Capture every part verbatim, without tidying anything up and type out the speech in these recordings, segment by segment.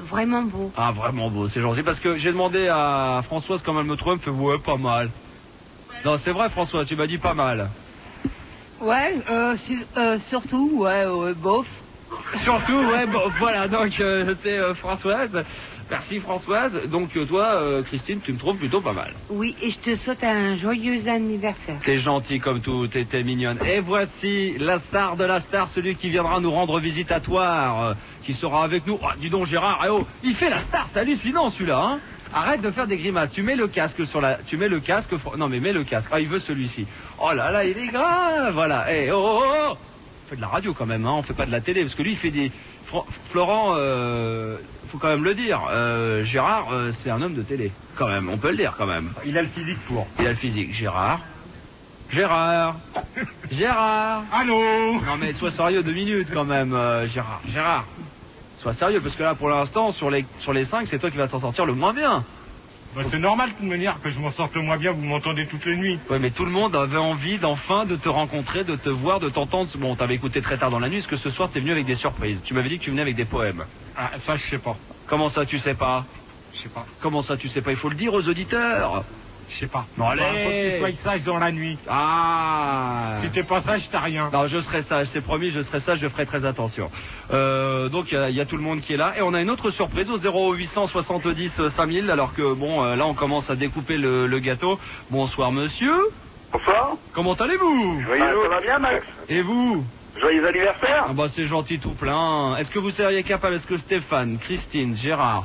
vraiment beau. Ah, vraiment beau, c'est gentil. Parce que j'ai demandé à Françoise comment elle me trouvait, elle me fait ouais, pas mal. Non, c'est vrai, François, tu m'as dit pas mal. Ouais, euh, su- euh, surtout, ouais, ouais, bof. Surtout, ouais, bon, voilà, donc euh, c'est euh, Françoise. Merci Françoise. Donc euh, toi, euh, Christine, tu me trouves plutôt pas mal. Oui, et je te souhaite un joyeux anniversaire. T'es gentil comme tout, t'es, t'es mignonne. Et voici la star de la star, celui qui viendra nous rendre visite à Toire, euh, qui sera avec nous. Oh, dis donc Gérard, eh oh, il fait la star, c'est hallucinant celui-là, hein. Arrête de faire des grimaces. Tu mets le casque sur la. Tu mets le casque. Non mais mets le casque. Ah, il veut celui-ci. Oh là là, il est grave. Voilà. Eh oh, oh, oh. On fait de la radio quand même, hein. On fait pas de la télé parce que lui il fait des. Florent, euh, faut quand même le dire. Euh, Gérard, euh, c'est un homme de télé. Quand même, on peut le dire quand même. Il a le physique pour. Il a le physique. Gérard. Gérard. Gérard. Allô. Non mais sois sérieux deux minutes quand même, euh, Gérard. Gérard. Sois sérieux, parce que là, pour l'instant, sur les, sur les cinq, c'est toi qui vas t'en sortir le moins bien. Bah, c'est normal, de toute manière, que je m'en sorte le moins bien, vous m'entendez toutes les nuits. Ouais, mais tout le monde avait envie d'enfin de te rencontrer, de te voir, de t'entendre. Bon, t'avais écouté très tard dans la nuit, est-ce que ce soir, t'es venu avec des surprises? Tu m'avais dit que tu venais avec des poèmes. Ah, ça, je sais pas. Comment ça, tu sais pas? Je sais pas. Comment ça, tu sais pas? Il faut le dire aux auditeurs. Je sais pas. Non, allez. Faut que tu sois sage dans la nuit. Ah. Si t'es pas sage, t'as rien. Non, je serai sage, c'est promis, je serai sage, je ferai très attention. Euh, donc, il y, y a tout le monde qui est là. Et on a une autre surprise au zéro huit cent soixante-dix cinq mille, alors que, bon, euh, là, on commence à découper le, le gâteau. Bonsoir, monsieur. Bonsoir. Comment allez-vous? Joyeux, ah, ça va bien, Max? Et vous? Joyeux anniversaire. Ah bah, c'est gentil tout plein. Est-ce que vous seriez capable, est-ce que Stéphane, Christine, Gérard,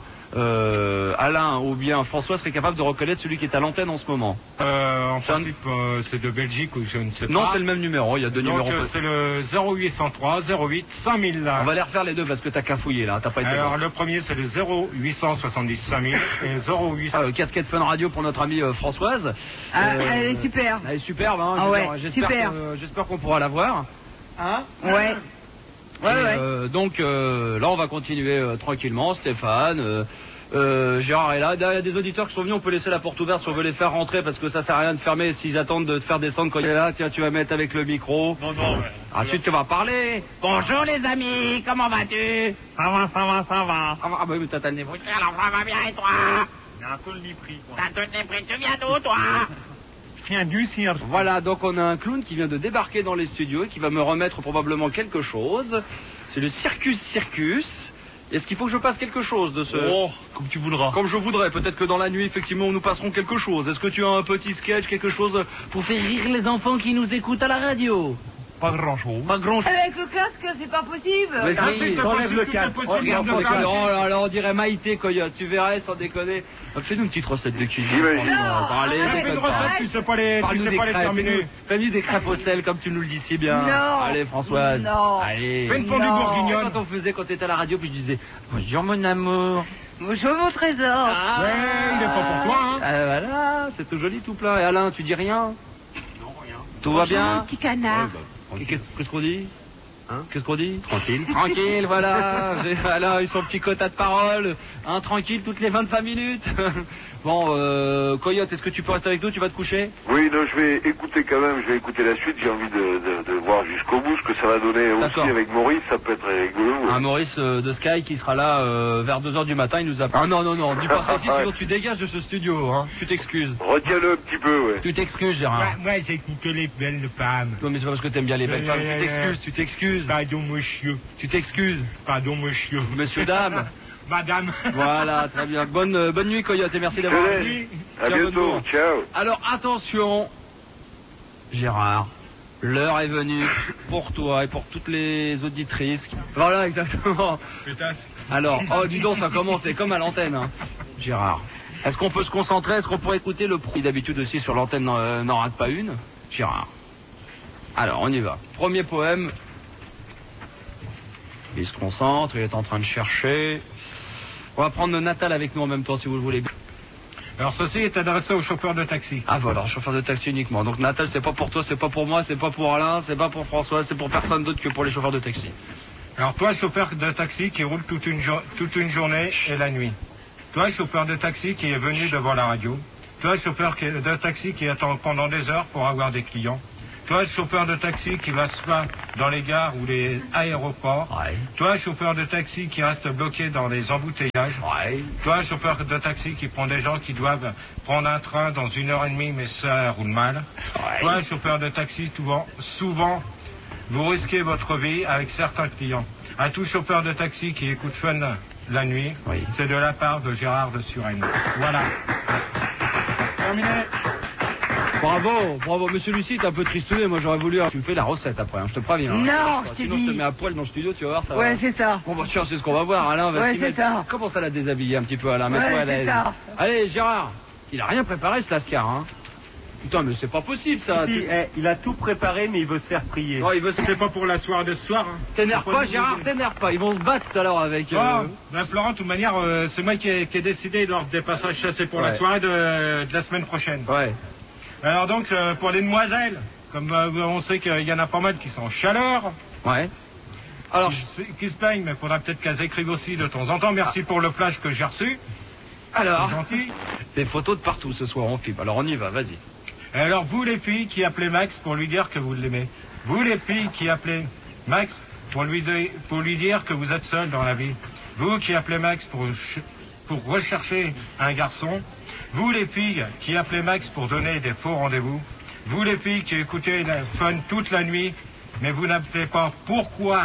Euh, Alain ou bien François serait capable de reconnaître celui qui est à l'antenne en ce moment? Euh, en Ça principe, euh, c'est de Belgique ou je ne sais pas. Non, c'est le même numéro, il y a deux Donc, numéros. euh, c'est le zéro huit cent trois zéro huit cinq mille là. On va les refaire les deux parce que t'as cafouillé là, t'as pas été Alors bon. le premier c'est le zéro huit cent soixante-dix cinq mille et zéro huit cent... Ah, euh, casquette Fun Radio pour notre amie euh, Françoise. Ah, Euh, elle est super. Elle est superbe, hein. Ah je veux ouais, dire, j'espère super. que- J'espère qu'on pourra la voir. Hein? Ouais. Et, Ouais, ouais. euh, donc euh, là on va continuer euh, tranquillement, Stéphane. Euh, euh, Gérard est là. Il y a des auditeurs qui sont venus, on peut laisser la porte ouverte si on veut les faire rentrer parce que ça sert à rien de fermer s'ils attendent de te faire descendre quand il est là. Tiens, tu vas mettre avec le micro. Non, non, ouais. Ensuite tu vas parler. Bonjour les amis, comment vas-tu? Ça va, ça va, ça va. Ah bah oui, mais t'as t'as le nez bouché, alors ça va bien et toi? Il y a un peu le nez pris, quoi. T'as tout le nez pris, tu viens d'où toi? Je viens du cirque. Voilà, donc on a un clown qui vient de débarquer dans les studios et qui va me remettre probablement quelque chose. C'est le Circus Circus. Est-ce qu'il faut que je passe quelque chose de ce... Oh, comme tu voudras. Comme je voudrais, peut-être que dans la nuit, effectivement, nous passerons quelque chose. Est-ce que tu as un petit sketch, quelque chose pour faire rire les enfants qui nous écoutent à la radio? Pas grand-chose. Pas grand chose. Avec le casque, c'est pas possible. Mais Ah, si, si, c'est enlève possible, le tout casque. est possible, Oh, regarde, dans le ça, casque. oh là là, on dirait Maïté, Coyote. Tu verrais, sans déconner. Fais-nous une petite recette de cuisine. J'imagine. franchement. Allez, Ah, déconne fais une pas. recette, tu sais pas les, tu Parle-nous sais des pas les crêpes. terminer. Fais-nous- Fais-nous des crêpes au sel, comme tu nous le dis si bien. Non. Allez, Françoise. Non. Allez. Fais une fondue Non. bourguignonne. Quand on faisait, quand t'étais à la radio, puis je disais, bonjour mon amour. Bonjour mon trésor. Ah, Ouais, il est pas pour toi, hein. Ah, voilà, c'est tout joli tout plein. Et Alain, tu dis rien? Non, rien. Tout va Bonjour, mon bien? petit canard. Qu'est-ce qu'est-ce qu'on dit? Hein? Qu'est-ce qu'on dit? Tranquille. Tranquille, voilà. J'ai Alain a eu son petit quota de parole. Hein, tranquille toutes les vingt-cinq minutes. Bon, euh, Coyote, est-ce que tu peux rester avec nous? Tu vas te coucher? Oui, non, je vais écouter quand même, je vais écouter la suite, j'ai envie de, de, de voir jusqu'au bout ce que ça va donner aussi D'accord. avec Maurice, ça peut être rigolo. Un Maurice euh, de Sky qui sera là euh, vers deux heures du matin, il nous appelle. Ah non, non, non, dis pas ça ici, sinon tu dégages de ce studio, hein. Tu t'excuses. Retiens-le un petit peu, ouais. Tu t'excuses, Gérard. Ouais, moi, j'écoute les belles femmes. Non, mais c'est pas parce que t'aimes bien les belles femmes. Tu t'excuses, tu t'excuses. Pardon, monsieur. Tu t'excuses. Pardon, monsieur. Monsieur, dame. Madame. Voilà, très bien. Bonne, euh, bonne nuit, Coyote, et merci Je d'avoir te venu. laisse. À Ciao, bientôt, bonne nuit. ciao. Alors, attention, Gérard. L'heure est venue pour toi et pour toutes les auditrices. Voilà, exactement. Pétasse. Alors, oh, dis donc, ça commence, c'est comme à l'antenne, hein. Gérard. Est-ce qu'on peut se concentrer? Est-ce qu'on pourrait écouter le pro? D'habitude aussi sur l'antenne euh, n'en rate pas une. Gérard. Alors, on y va. Premier poème. Il se concentre, il est en train de chercher. On va prendre Natal avec nous en même temps, si vous le voulez. Alors, ceci est adressé au chauffeur de taxi. Ah voilà, chauffeur de taxi uniquement. Donc Natal, c'est pas pour toi, c'est pas pour moi, c'est pas pour Alain, c'est pas pour François, c'est pour personne d'autre que pour les chauffeurs de taxi. Alors, toi, chauffeur de taxi qui roule toute une, jo- toute une journée et la nuit. Toi, chauffeur de taxi qui est venu devant la radio. Toi, chauffeur qui- de taxi qui attend pendant des heures pour avoir des clients. Toi, chauffeur de taxi qui va se battre dans les gares ou les aéroports. Ouais. Toi, chauffeur de taxi qui reste bloqué dans les embouteillages. Ouais. Toi, chauffeur de taxi qui prend des gens qui doivent prendre un train dans une heure et demie, mais ça roule mal. Ouais. Toi, chauffeur de taxi, souvent, souvent, vous risquez votre vie avec certains clients. À tout chauffeur de taxi qui écoute Fun la nuit, Oui. c'est de la part de Gérard de Suresnes. Voilà. Terminé. Bravo, bravo. Monsieur Lucie, t'es un peu tristouné. Moi, j'aurais voulu. Tu me fais la recette après, hein, je te préviens. hein. Non, je t'ai Sinon, dit. je te mets à poil dans le studio, tu vas voir, ça va. Ouais, c'est ça. Bon, bah, tiens, c'est ce qu'on va voir, Alain. Va Ouais, s'y c'est mettre. ça. Commence à la déshabiller un petit peu, Alain. Ouais, Mets-toi à c'est l'aise. ça. Allez, Gérard. Il a rien préparé, ce Lascar, hein. Putain, mais c'est pas possible, ça. Si, Tu- eh, il a tout préparé, mais il veut se faire prier. Oh, il veut se... C'est pas pour la soirée de ce soir. Hein. T'énerve C'est pas, nous Gérard, aider. t'énerve pas. Ils vont se battre tout à l'heure avec. euh, Oh, ben, Florent, de toute manière, euh, c'est moi qui ai, qui ai décidé lors des passages chassés pour Ouais. la soirée de, de la semaine prochaine. Ouais. Alors donc, euh, pour les demoiselles, comme euh, on sait qu'il y en a pas mal qui sont en chaleur, Ouais. Alors, qui, se- qui se plaignent, mais il faudra peut-être qu'elles écrivent aussi de temps en temps. Merci pour le flash que j'ai reçu. alors, C'est gentil. des photos de partout ce soir, on filme. Alors, on y va, vas-y. Et alors, vous les filles qui appelez Max pour lui dire que vous l'aimez. Vous les filles qui appelez Max pour lui, de- pour lui dire que vous êtes seul dans la vie. Vous qui appelez Max pour, ch- pour rechercher un garçon. Vous les filles qui appelez Max pour donner des faux rendez-vous. Vous les filles qui écoutez la Fun toute la nuit, mais vous n'appelez pas pourquoi.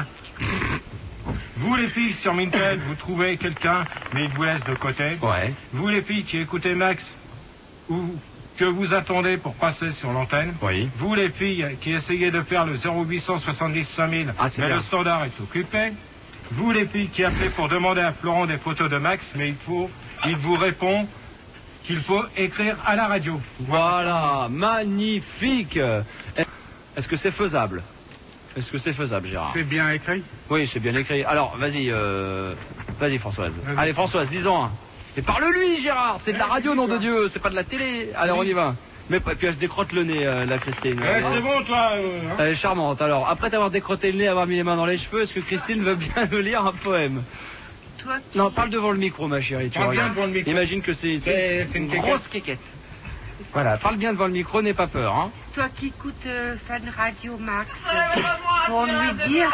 Vous les filles sur Mintel, vous trouvez quelqu'un, mais il vous laisse de côté. Ouais. Vous les filles qui écoutez Max, ou que vous attendez pour passer sur l'antenne. Oui. Vous les filles qui essayez de faire le zéro huit cent soixante-dix cinq mille, Ah, c'est mais bien. le standard est occupé. Vous les filles qui appelez pour demander à Florent des photos de Max, mais il faut, il vous répond qu'il faut écrire à la radio. Voilà, magnifique. Est-ce que c'est faisable? Est-ce que c'est faisable, Gérard? C'est bien écrit. Oui, c'est bien écrit. Alors, vas-y, euh... vas-y, Françoise. Vas-y. Allez, Françoise, dis-en un. Et parle-lui, Gérard. C'est de la radio, nom de Dieu. C'est pas de la télé. Allez, on y va. Mais puis elle se décrotte le nez, euh, la Christine. Eh, c'est bon, toi. euh, hein. Elle est charmante. Alors, après t'avoir décrotté le nez, avoir mis les mains dans les cheveux, est-ce que Christine veut bien nous lire un poème? Toi qui... Non, parle devant le micro, ma chérie. Tu Parle vois, bien regarde. devant le micro. Imagine que c'est C'est- c'est une grosse quéquette. Voilà, parle bien devant le micro, n'aie pas peur. Hein. Toi qui écoutes euh, Fun Radio Max, pour lui dire...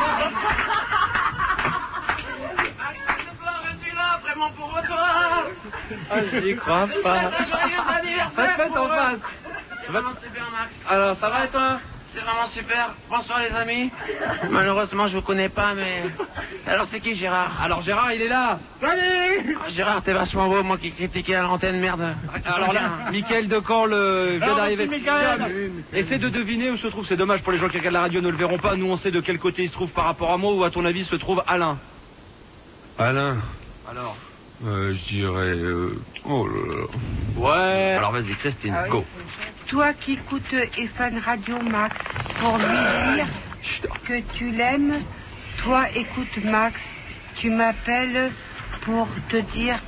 Vraiment pour toi. Ah, j'y crois pas. Joyeux anniversaire. Répète en face. C'est vraiment super, Max. Alors, ça va et toi? C'est vraiment super. Bonsoir, les amis. Malheureusement, je vous connais pas, mais. Alors, c'est qui, Gérard? Alors, Gérard, il est là. Salut. Ah, Gérard, t'es vachement beau, moi qui critiquais à l'antenne, merde. Alors là, Mickaël de Caen le vient Non, d'arriver. merci, Mickaël. Essaie de deviner où se trouve. C'est dommage pour les gens qui regardent la radio, ne le verront pas. Nous, on sait de quel côté il se trouve par rapport à moi. Où, à ton avis, se trouve Alain? Alain, Alors. euh, je dirais... euh, oh là là. Ouais. Alors, vas-y, Christine, Ah oui. go. Toi qui écoutes Fun Radio Max, pour lui dire que tu l'aimes, toi écoute Max, tu m'appelles pour te dire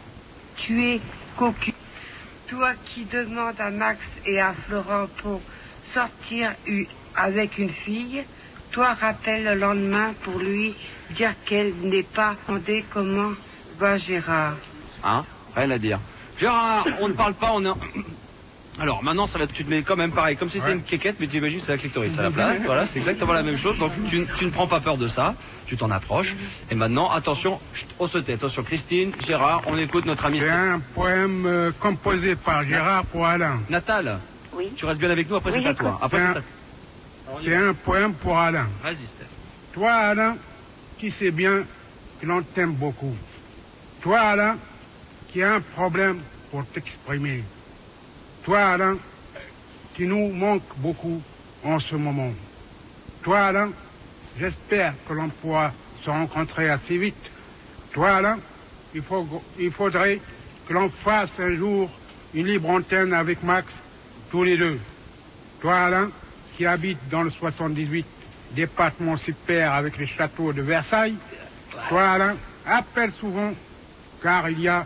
tu es cocu. Toi qui demandes à Max et à Florent pour sortir u- avec une fille, toi rappelle le lendemain pour lui dire qu'elle n'est pas demandé comment va Gérard. Hein? Rien à dire. Gérard, on ne parle pas, on est... Alors maintenant, ça va, tu te mets quand même pareil, comme si c'était Ouais. une quéquette, mais tu imagines c'est la clitoris à la place. Voilà, c'est exactement la même chose. Donc tu, tu ne prends pas peur de ça, tu t'en approches. Et maintenant, attention, chut, on se tait. Attention, Christine, Gérard, on écoute notre ami C'est un poème euh, composé par Gérard pour Alain. Natal. Oui. Tu restes bien avec nous. Après Oui, c'est à toi. Après c'est c'est un- à... C'est un poème pour Alain. Vas-y, Steph. Toi, Alain, qui sais bien que l'on t'aime beaucoup. Toi, Alain, qui a un problème pour t'exprimer. Toi, Alain, qui nous manque beaucoup en ce moment. Toi, Alain, j'espère que l'on pourra se rencontrer assez vite. Toi, Alain, il, faut, il faudrait que l'on fasse un jour une libre antenne avec Max, tous les deux. Toi, Alain, qui habite dans le soixante-dix-huit, département super avec les châteaux de Versailles. Toi, Alain, appelle souvent, car il y a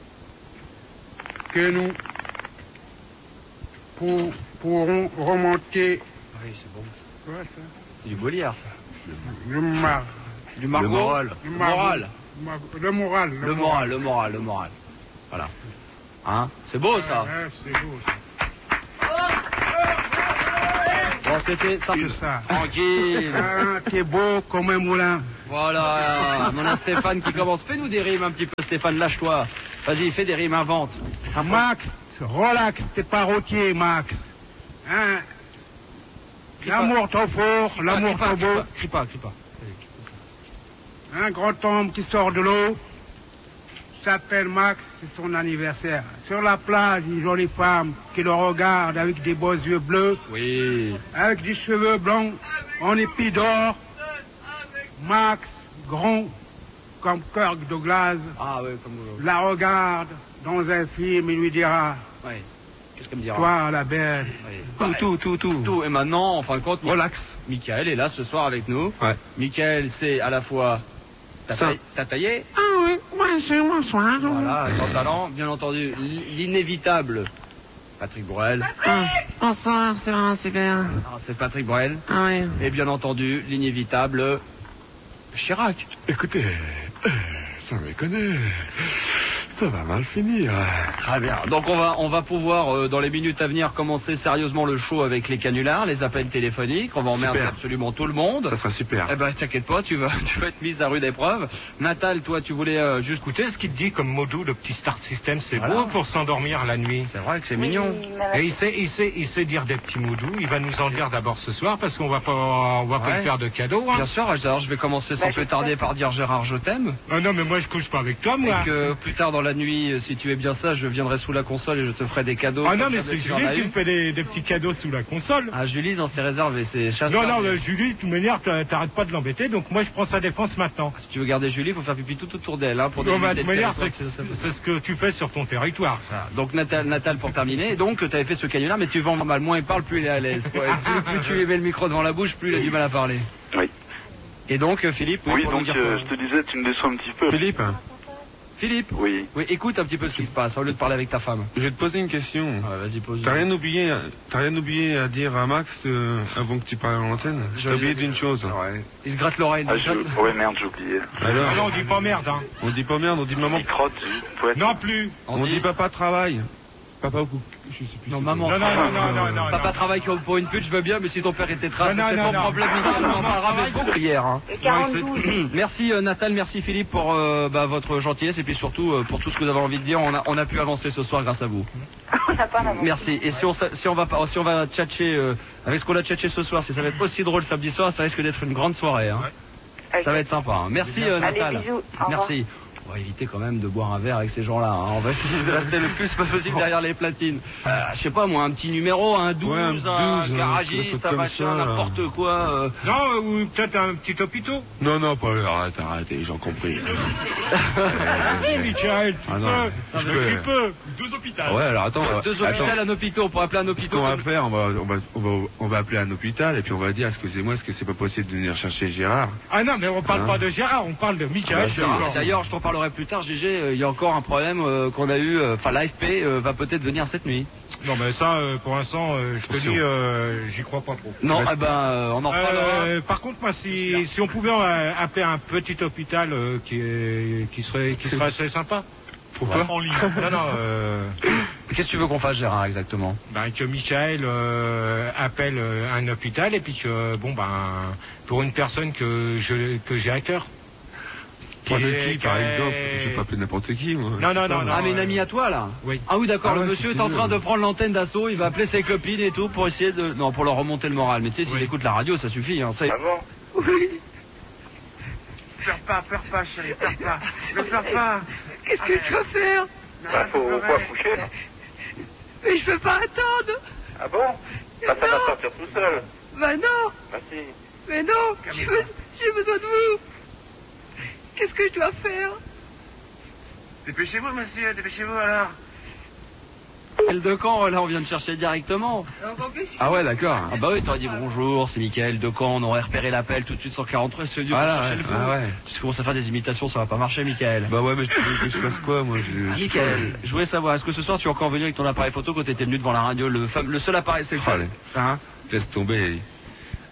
que nous pour, pourrons remonter Oui, c'est bon. quoi, ça C'est du Goliath, ça. le, mar, Du Margot. Le moral. le, Le mar- moral. mar- le moral. Le moral, le moral, le moral. Voilà. Hein? C'est beau ça. Ouais, ouais, c'est beau, ça. Bon, c'était ça. C'est ça. Tranquille. Ah, t'es beau comme un moulin. Voilà, mon a Stéphane qui commence. Fais-nous des rimes un petit peu, Stéphane, lâche-toi. Vas-y, fais des rimes, invente. Ah, Max, relax, t'es pas routier, Max. Hein? L'amour trop fort, l'amour trop beau. Crie pas, crie pas. Un grand homme qui sort de l'eau s'appelle Max, c'est son anniversaire. Sur la plage, une jolie femme qui le regarde avec des beaux yeux bleus, Oui. avec des cheveux blancs, en épi d'or. Max, grand comme Kirk Douglas, Ah ouais, comme vous. la regarde dans un film et lui dira Ouais. Qu'est-ce qu'elle me dira? Toi, la belle. Oui. Tout, tout, tout, tout. Tout. Et maintenant, en fin de compte, Relax. Michael est là ce soir avec nous. Ouais. Michael, c'est à la fois. T'as Ça. taillé, t'as taillé. Ah oui, bonjour, bonsoir. Voilà, ton talent. Bien entendu, l'inévitable. Patrick Borel. Ah, bonsoir, c'est vraiment super. Ah, c'est Patrick Borel. Ah oui. Et bien entendu, l'inévitable. Chirac. Écoutez, euh, ça déconne. Ça va mal finir. Très bien. Donc on va on va pouvoir euh, dans les minutes à venir commencer sérieusement le show avec les canulars, les appels téléphoniques. On va emmerder Super. absolument tout le monde. Ça sera super. Eh ben t'inquiète pas, tu vas tu vas être mise à rude épreuve. Natal, toi tu voulais euh, juste Écoutez ce qu'il te dit comme modou, le petit start system, c'est Voilà. beau pour s'endormir la nuit. C'est vrai que c'est mignon. Et il sait, il sait, il sait dire des petits moudous. Il va nous en dire d'abord ce soir parce qu'on va pas, on va pas Ouais. lui faire de cadeaux. Hein. Bien sûr, alors je vais commencer sans plus tarder par dire Gérard je t'aime. Ah non, mais moi je couche pas avec toi, moi. Et que plus tard dans la nuit, euh, si tu es bien sage, je viendrai sous la console et je te ferai des cadeaux. Ah comme non, mais jamais c'est tu en Julie as qui eu. me fait des, des petits cadeaux sous la console. Ah Julie, dans ses réserves et ses chasses. Non, non, mais Julie, de toute manière, t'a- t'arrêtes pas de l'embêter, donc moi je prends sa défense maintenant. Si tu veux garder Julie, il faut faire pipi tout autour d'elle, hein, pour Non, mais de délimiter toute le manière, territoire, c'est c'est- c'est- c'est ce que tu fais sur ton territoire. Voilà. Donc Natal, Natal pour terminer. Et donc tu avais fait ce canular, mais tu vends mal. Moins il parle, plus il est à l'aise. quoi. Et plus, plus tu lui mets le micro devant la bouche, plus il a du mal à parler. Oui. Et donc euh, Philippe, oui, Oui, pour nous donc dire euh, quoi je te disais, tu me déçois un petit peu. Philippe, Philippe, Oui. oui, écoute un petit peu ce qui se passe au lieu de parler avec ta femme. je vais te poser une question. Ouais, vas-y pose. T'as rien oublié, t'as rien oublié à dire à Max euh, avant que tu parles à l'antenne? Je- T'as oublié d'une chose. Ouais. Il se gratte l'oreille. Ah, il se gratte- je... Ouais, merde, j'ai oublié. Alors, Ah non, on dit pas merde, hein. on dit pas merde, on dit maman. Il crotte, ouais. Non plus. On On dit- dit papa travaille. Papa ou je sais plus. Non, c'est maman. quoi. Non, non, non, non, non, non. Papa non. travaille comme pour une pute, je veux bien, mais si ton père était trace, Non, non, c'est non, ton non. problème. Miguel, on en parlera mais beaucoup hier. Hein. quarante-douze. Merci euh, Natal, merci Philippe pour euh, bah, votre gentillesse et puis surtout euh, pour tout ce que vous avez envie de dire. On a, on a pu avancer ce soir grâce à vous. Merci. Et si on, sa- si on va pas- si on va tchatcher euh, avec ce qu'on a tchatché ce soir, si ça va être aussi drôle samedi soir, ça risque d'être une grande soirée. Hein. Ça va être sympa. Hein. Merci euh, Allez, Natal. bisous. Au revoir. Merci. On va éviter quand même de boire un verre avec ces gens-là. Hein. On va essayer de rester le plus possible derrière les platines. Euh, je sais pas moi, un petit numéro, un douze, Ouais, un un, douze, un garagiste, truc un comme machin, ça, là. n'importe quoi. euh. Non, euh, ou peut-être un petit hôpital. Non, non, pas arrête, arrête, les gens compris. Si, Michael, tu Ah non, peux. je Mais peux. tu peux. Deux hôpitaux. Ouais, alors attends. Deux attends. hôpitaux, un hôpital, on pourrait appeler un Ce hôpital. qu'on va faire, on va, on va, on va, on va appeler un hôpital et puis on va dire, excusez-moi, est-ce que c'est pas possible de venir chercher Gérard? Ah non, mais on parle Hein pas de Gérard, on parle de Michael. Bah, c'est si. encore- D'ailleurs, je t'en parlerai plus tard, G G, euh, il y a encore un problème euh, qu'on a eu, euh, enfin l'A F P euh, va peut-être venir cette nuit. Non, mais ça, euh, pour l'instant, euh, je te Attention. dis, euh, j'y crois pas trop. Non, Ouais. eh ben, euh, on en reparlera. Euh, par contre, moi, si, si on pouvait euh, appeler un petit hôpital euh, qui, est, qui, serait, qui serait assez sympa. Pour toi? Non, non, euh, Qu'est-ce que tu veux qu'on fasse, Gérard, exactement? ben, que Michael euh, appelle euh, un hôpital et puis que, bon, ben, pour une personne que je que j'ai à cœur. Qui, est- qui, par qui est- exemple? Je vais pas appeler n'importe qui, moi. Non, non, non, non. Ah, mais une euh, amie à toi, là? Oui. Ah oui, d'accord, Ah le ouais, monsieur si est tu en veux. train de prendre l'antenne d'assaut, il va appeler ses copines et tout pour essayer de... Non, pour leur remonter le moral. Mais tu sais, s'ils Oui. écoutent la radio, ça suffit. Hein. Ça... Ah bon? Pleure pas, pleure pas, chérie, pleure pas. Ne pleure pas. Qu'est-ce que je dois faire? Bah, faut pas coucher. Mais je peux pas attendre. Ah bon? Bah, ça va sortir tout seul. Bah non, Bah, si. mais non, j'ai besoin, j'ai besoin de vous. Qu'est-ce que je dois faire? Dépêchez-vous, monsieur, dépêchez-vous alors. Elle de Caen, là, on vient de chercher directement. Ah ouais, d'accord. Ah bah oui, t'aurais dit bonjour, c'est Mickaël de Caen, on aurait repéré l'appel tout de suite sur quarante-trois, c'est Dieu, Voilà, pour chercher ouais, le fou. ah ouais. Si tu commences à faire des imitations, ça va pas marcher, Mickaël. Bah ouais, mais tu veux que je fasse quoi, moi? Je, Ah, je- Mickaël, je voulais savoir, est-ce que ce soir tu es encore venu avec ton appareil photo quand t'étais venu devant la radio, le, fam- le seul appareil, c'est le seul. Allez. Hein? Laisse tomber.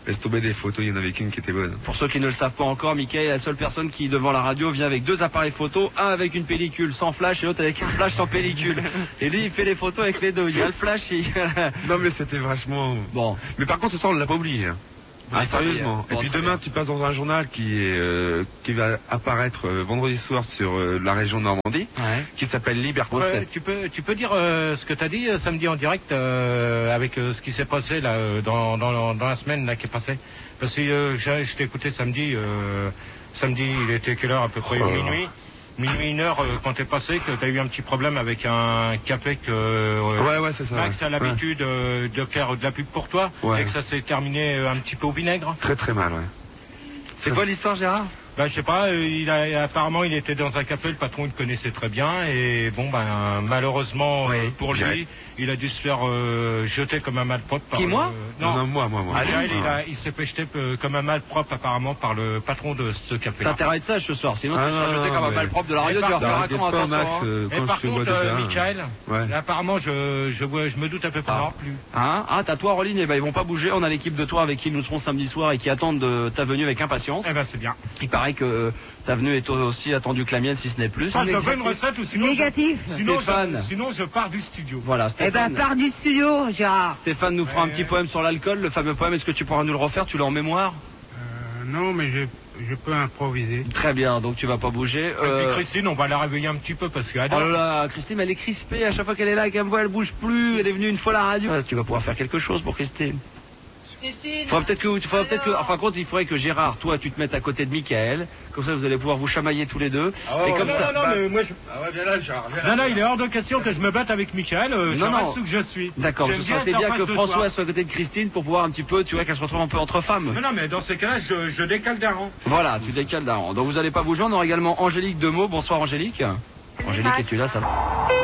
laisse tomber des photos, il y en avait qu'une qui était bonne. Pour ceux qui ne le savent pas encore, Mickaël est la seule personne qui, devant la radio, vient avec deux appareils photo, un avec une pellicule sans flash et l'autre avec un flash sans pellicule. Et lui, il fait les photos avec les deux. Il y a le flash et... Non, mais c'était vachement... Bon. Mais par contre, ce soir, on ne l'a pas oublié. Hein. Ah, sérieusement. Bon, et puis demain, bien. Tu passes dans un journal qui est euh, qui va apparaître euh, vendredi soir sur euh, la région de Normandie, ouais. Qui s'appelle Liberté. Ouais, tu peux tu peux dire euh, ce que tu as dit euh, samedi en direct euh, avec euh, ce qui s'est passé là euh, dans, dans dans la semaine là qui est passée. Parce que euh, je t'ai écouté samedi. Euh, samedi, il était quelle heure à peu près oh. Minuit. Minuit, une heure, euh, quand t'es passé, que t'as eu un petit problème avec un café que euh, ouais, ouais, c'est ça, Max ouais. a l'habitude ouais. euh, de faire de la pub pour toi, ouais. Et que ça s'est terminé euh, un petit peu au vinaigre. Très très mal, ouais. C'est quoi l'histoire, Gérard? Ben, je sais pas, euh, il a, apparemment il était dans un café, le patron il le connaissait très bien, et bon ben malheureusement oui. euh, pour lui, ouais. Il a dû se faire euh, jeter comme un malpropre par... Qui, moi euh, non. non, non, moi, moi, moi. Ah, il, il, a, il s'est fait jeter euh, comme un malpropre apparemment par le patron de ce café. T'as intérêt de sage ce soir, sinon ah, tu seras jeté comme un malpropre de la radio, tu vas faire un con, attention. Max, euh, et par contre, euh, Mickaël, ouais. Là, apparemment je, je, je, je me doute un peu pas ah. plus. Hein ah, t'as toi, Roline, eh ben, ils vont pas bouger, on a l'équipe de toi avec qui nous serons samedi soir et qui attendent de ta venue avec impatience. Eh ben c'est bien. Il paraît que ta venue est aussi attendue que la mienne, si ce n'est plus. Ah, je veux une recette ou sinon... Négatif. Je, sinon, je, sinon je pars du studio. Voilà, Stéphane. Eh ben pars du studio, Gérard. Stéphane nous fera ouais. un petit poème sur l'alcool, le fameux poème. Est-ce que tu pourras nous le refaire? Tu l'as en mémoire? euh, Non, mais je, je peux improviser. Très bien, donc tu vas pas bouger. Euh... Et puis Christine, on va la réveiller un petit peu parce qu'elle adore. Oh là là, Christine, elle est crispée à chaque fois qu'elle est là, qu'elle me voit, elle bouge plus. Elle est venue une fois à la radio. Ah, tu vas pouvoir faire quelque chose pour Christine. Christine. Faudrait peut-être que, faudrait peut-être que, enfin, contre, il faudrait que Gérard, toi, tu te mettes à côté de Mickaël. Comme ça, vous allez pouvoir vous chamailler tous les deux. Ah ouais, et comme non, ça. Non, non, mais moi, je... Ah ouais, viens là, Gérard, viens là. Non, non, il est hors de question que je me batte avec Mickaël. Euh, non, je non. reste où que je suis. D'accord, ce serait bien, bien que François soit à côté de Christine pour pouvoir un petit peu, tu vois, qu'elle se retrouve un peu entre femmes. Non, non, mais dans ces cas-là, je, je décale d'un rang. Voilà, tu décales d'un rang. Donc vous allez pas bouger. On aura également Angélique Demeaux. Bonsoir, Angélique. Angélique, es-tu là, ça va?